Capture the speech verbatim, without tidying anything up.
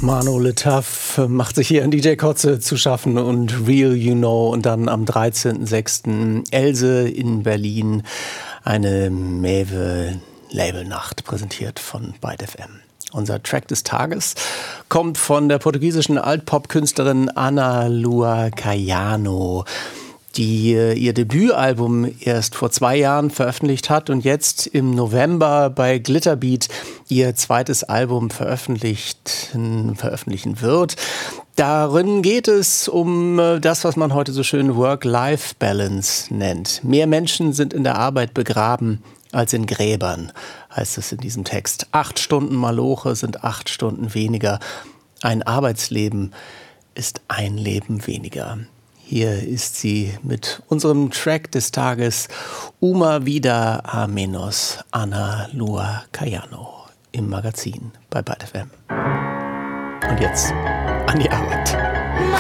Mano Letaff macht sich hier an D J Kotze zu schaffen und Real You Know und dann am dreizehnten sechsten Else in Berlin eine Mewe-Labelnacht präsentiert von Byte F M. Unser Track des Tages kommt von der portugiesischen Altpop-Künstlerin Ana Lua Caiano, die ihr Debütalbum erst vor zwei Jahren veröffentlicht hat und jetzt im November bei Glitterbeat ihr zweites Album veröffentlicht, veröffentlichen wird. Darin geht es um das, was man heute so schön Work-Life-Balance nennt. Mehr Menschen sind in der Arbeit begraben als in Gräbern, heißt es in diesem Text. Acht Stunden Maloche sind acht Stunden weniger. Ein Arbeitsleben ist ein Leben weniger. Hier ist sie mit unserem Track des Tages Uma Vida a Menos, Ana Lua Caiano im Magazin bei Byte F M. Und jetzt an die Arbeit.